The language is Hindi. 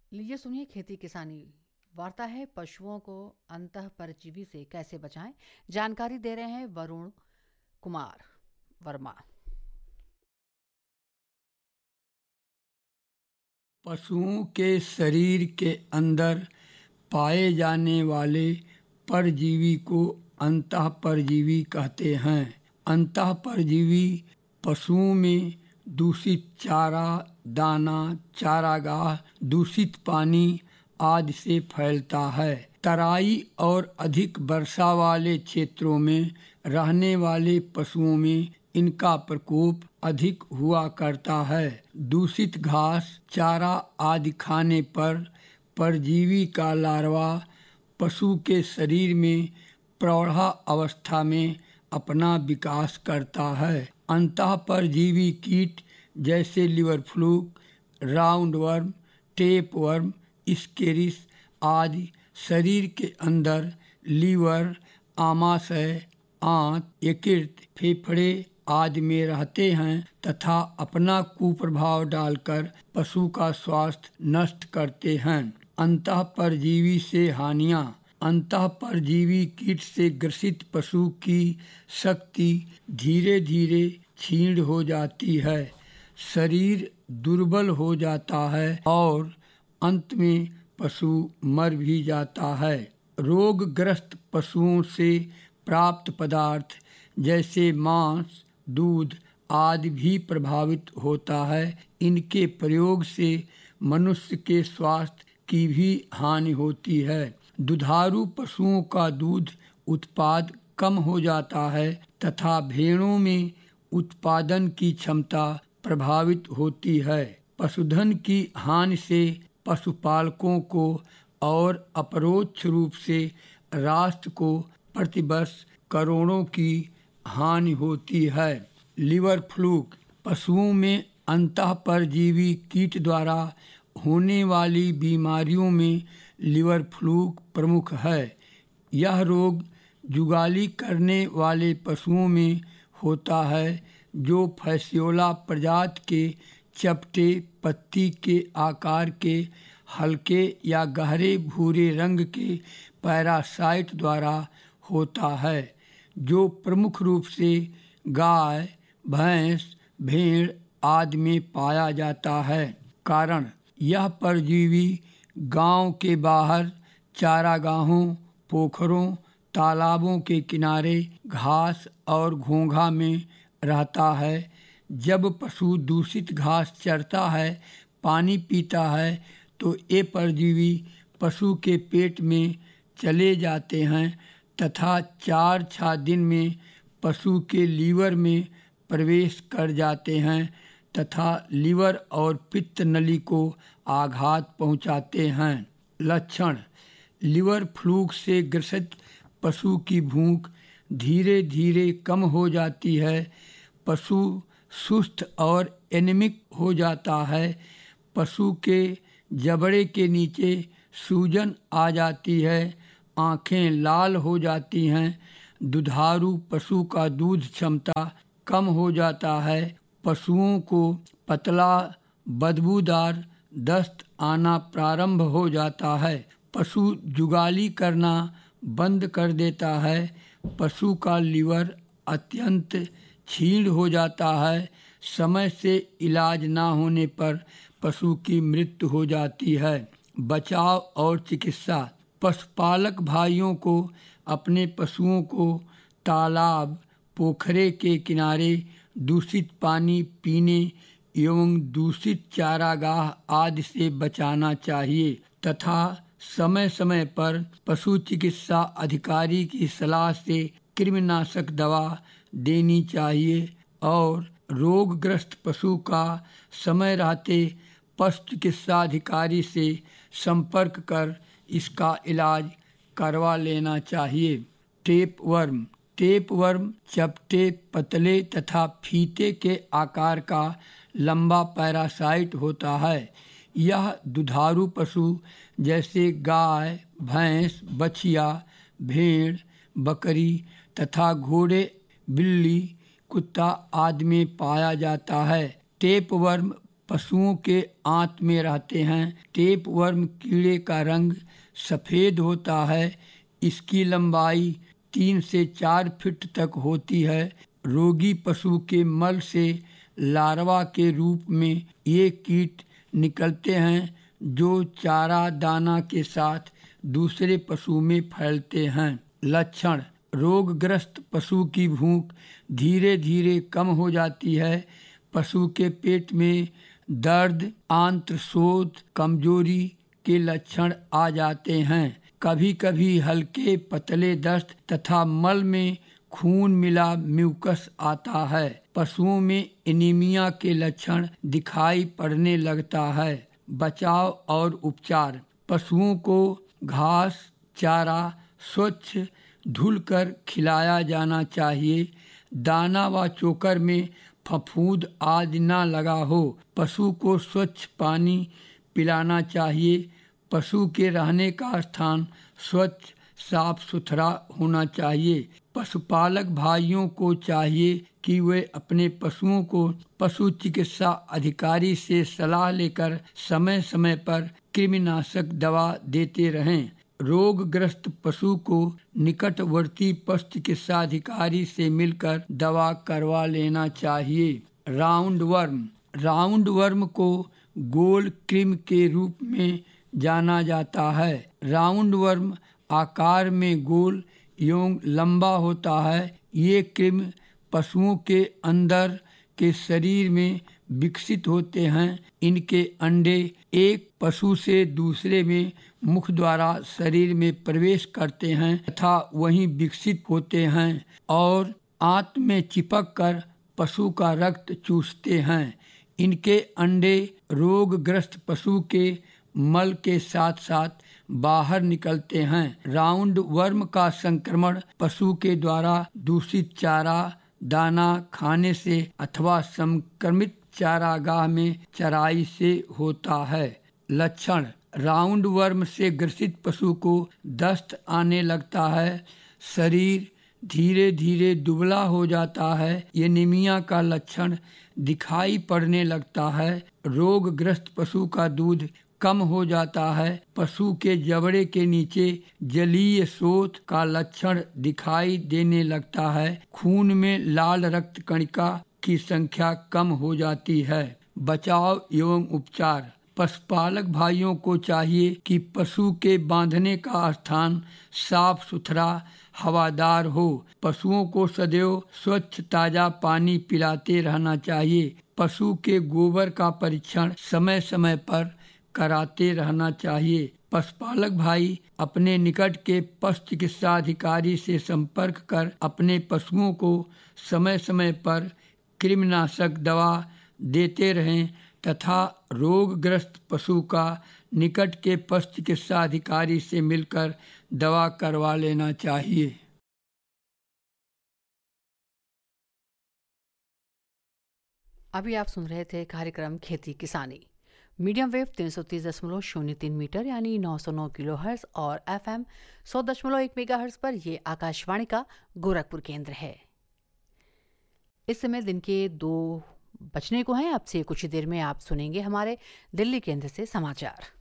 लीजिए सुनिए खेती किसानी वार्ता है। पशुओं को अंतः परजीवी से कैसे बचाएं, जानकारी दे रहे हैं वरुण कुमार वर्मा। पशुओं के शरीर के अंदर पाए जाने वाले परजीवी को अंतः परजीवी कहते हैं। अंतः परजीवी पशुओं में दूषित चारा, दाना, चारागाह, दूषित पानी आदि से फैलता है। तराई और अधिक वर्षा वाले क्षेत्रों में रहने वाले पशुओं में इनका प्रकोप अधिक हुआ करता है। दूषित घास, चारा आदि खाने पर परजीवी का लार्वा पशु के शरीर में प्रौढ़ा अवस्था में अपना विकास करता है। अंतः परजीवी कीट जैसे liver fluke, round worm, tape worm, स्केरिस आदि शरीर के अंदर लीवर, आमाशय, आंत, यकृत, फेफड़े आदि में रहते हैं तथा अपना कुप्रभाव डालकर पशु का स्वास्थ्य नष्ट करते हैं। अंतः परजीवी से हानियां। अंतः परजीवी कीट से ग्रसित पशु की शक्ति धीरे धीरे क्षीण हो जाती है, शरीर दुर्बल हो जाता है और अंत में पशु मर भी जाता है। रोगग्रस्त पशुओं से प्राप्त पदार्थ जैसे मांस, दूध आदि भी प्रभावित होता है। इनके प्रयोग से मनुष्य के स्वास्थ्य की भी हानि होती है। दुधारू पशुओं का दूध उत्पाद कम हो जाता है तथा भेड़ों में उत्पादन की क्षमता प्रभावित होती है। पशुधन की हानि से पशुपालकों को और अपरोक्ष रूप से राष्ट्र को प्रतिवर्ष करोड़ों की हानि होती है। लिवर फ्लूक पशुओं में अंतः परजीवी कीट द्वारा होने वाली बीमारियों में लिवर फ्लूक प्रमुख है। यह रोग जुगाली करने वाले पशुओं में होता है जो फैसियोला प्रजाति के चपटे पत्ती के आकार के हल्के या गहरे भूरे रंग के पैरासाइट द्वारा होता है, जो प्रमुख रूप से गाय, भैंस, भेड़ आदि में पाया जाता है। कारण यह परजीवी गांव के बाहर चारागाहों, पोखरों, तालाबों के किनारे घास और घोंघा में रहता है। जब पशु दूषित घास चरता है, पानी पीता है तो ये परजीवी पशु के पेट में चले जाते हैं तथा 4-6 दिन में पशु के लीवर में प्रवेश कर जाते हैं तथा लीवर और पित्त नली को आघात पहुंचाते हैं। लक्षण: लिवर फ्लूक से ग्रसित पशु की भूख धीरे धीरे कम हो जाती है, पशु सुस्त और एनीमिक हो जाता है, पशु के जबड़े के नीचे सूजन आ जाती है, आँखें लाल हो जाती हैं, दुधारू पशु का दूध क्षमता कम हो जाता है, पशुओं को पतला बदबूदार दस्त आना प्रारंभ हो जाता है, पशु जुगाली करना बंद कर देता है, पशु का लीवर अत्यंत क्षीण हो जाता है, समय से इलाज ना होने पर पशु की मृत्यु हो जाती है। बचाव और चिकित्सा: पशुपालक भाइयों को अपने पशुओं को तालाब, पोखरे के किनारे दूषित पानी पीने एवं दूषित चारागाह आदि से बचाना चाहिए तथा समय समय पर पशु चिकित्सा अधिकारी की सलाह से कृमिनाशक दवा देनी चाहिए और रोगग्रस्त पशु का समय रहते पशु चिकित्सा अधिकारी से संपर्क कर इसका इलाज करवा लेना चाहिए। टेप वर्म: टेप वर्म चपटे, पतले तथा फीते के आकार का लंबा पैरासाइट होता है। यह दुधारू पशु जैसे गाय, भैंस, बछिया, भेड़, बकरी तथा घोड़े, बिल्ली, कुत्ता आदि में पाया जाता है। टेप वर्म पशुओं के आंत में रहते हैं। टेपवर्म कीड़े का रंग सफ़ेद होता है। इसकी लंबाई 3 से 4 फीट तक होती है। रोगी पशु के मल से लार्वा के रूप में ये कीट निकलते हैं जो चारा दाना के साथ दूसरे पशु में फैलते हैं। लक्षण: रोगग्रस्त पशु की भूख धीरे धीरे कम हो जाती है। पशु के पेट में दर्द, आंत्रशोथ, कमजोरी के लक्षण आ जाते हैं। कभी कभी हल्के पतले दस्त तथा मल में खून मिला म्यूकस आता है। पशुओं में एनीमिया के लक्षण दिखाई पड़ने लगता है। बचाव और उपचार: पशुओं को घास चारा स्वच्छ धुलकर खिलाया जाना चाहिए। दाना व चोकर में फफूंद आदि न लगा हो। पशु को स्वच्छ पानी पिलाना चाहिए। पशु के रहने का स्थान स्वच्छ साफ सुथरा होना चाहिए। पशुपालक भाइयों को चाहिए कि वे अपने पशुओं को पशु चिकित्सा अधिकारी से सलाह लेकर समय समय पर कृमिनाशक दवा देते रहें। रोगग्रस्त पशु को निकटवर्ती पशु चिकित्सा अधिकारी से मिलकर दवा करवा लेना चाहिए। राउंड वर्म को गोल कृमि के रूप में जाना जाता है। राउंड वर्म आकार में गोल एवं लंबा होता है। ये कृमि पशुओं के अंदर के शरीर में विकसित होते हैं। इनके अंडे एक पशु से दूसरे में मुख द्वारा शरीर में प्रवेश करते हैं तथा वहीं विकसित होते हैं और आंत में चिपक कर पशु का रक्त चूसते हैं। इनके अंडे रोगग्रस्त पशु के मल के साथ साथ बाहर निकलते हैं। राउंड वर्म का संक्रमण पशु के द्वारा दूषित चारा दाना खाने से अथवा संक्रमित चारागाह में चराई से होता है। लक्षण: राउंड वर्म से ग्रसित पशु को दस्त आने लगता है। शरीर धीरे धीरे दुबला हो जाता है। एनीमिया का लक्षण दिखाई पड़ने लगता है। रोगग्रस्त पशु का दूध कम हो जाता है। पशु के जबड़े के नीचे जलीय शोथ का लक्षण दिखाई देने लगता है। खून में लाल रक्त कणिका की संख्या कम हो जाती है। बचाव एवं उपचार: पशुपालक भाइयों को चाहिए कि पशु के बांधने का स्थान साफ सुथरा हवादार हो। पशुओं को सदैव स्वच्छ ताजा पानी पिलाते रहना चाहिए। पशु के गोबर का परीक्षण समय समय पर कराते रहना चाहिए। पशुपालक भाई अपने निकट के पशु चिकित्सा अधिकारी से संपर्क कर अपने पशुओं को समय समय पर कृमिनाशक दवा देते रहें तथा रोगग्रस्त पशु का निकट के पशु चिकित्सा अधिकारी से मिलकर दवा करवा लेना चाहिए। अभी आप सुन रहे थे कार्यक्रम खेती किसानी। मीडियम वेव 330.03 मीटर यानी 909 किलोहर्ट्ज़ और FM 100.1 मेगाहर्ट्ज़ पर यह आकाशवाणी का गोरखपुर केंद्र है। इस समय दिन के 2 बजने को हैं। अब से कुछ ही देर में आप सुनेंगे हमारे दिल्ली केंद्र से समाचार।